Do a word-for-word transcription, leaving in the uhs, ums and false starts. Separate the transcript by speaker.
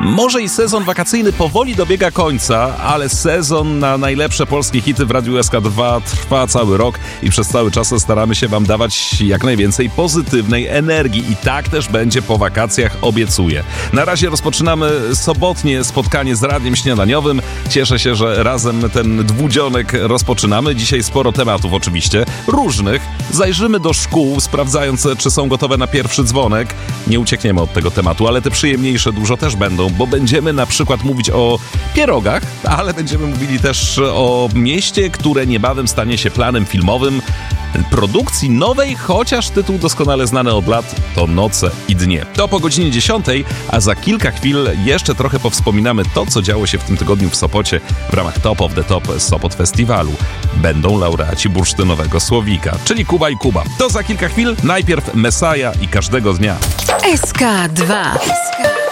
Speaker 1: Może i sezon wakacyjny powoli dobiega końca, ale sezon na najlepsze polskie hity w Radiu S K dwa trwa cały rok i przez cały czas staramy się wam dawać jak najwięcej pozytywnej energii i tak też będzie po wakacjach, obiecuję. Na razie rozpoczynamy sobotnie spotkanie z Radiem Śniadaniowym. Cieszę się, że razem ten dwudzionek rozpoczynamy. Dzisiaj sporo tematów oczywiście, różnych. Zajrzymy do szkół, sprawdzając, czy są gotowe na pierwszy dzwonek. Nie uciekniemy od tego tematu, ale te przyjemniejsze dużo też będą, bo będziemy na przykład mówić o pierogach, ale będziemy mówili też o mieście, które niebawem stanie się planem filmowym produkcji nowej, chociaż tytuł doskonale znany od lat to Noce i dnie. To po godzinie dziesiątej, a za kilka chwil jeszcze trochę powspominamy to, co działo się w tym tygodniu w Sopocie w ramach Top of the Top Sopot Festiwalu. Będą laureaci bursztynowego słowika, czyli Kuba i Kuba. To za kilka chwil, najpierw Mesaja i Każdego dnia.
Speaker 2: S K dwa.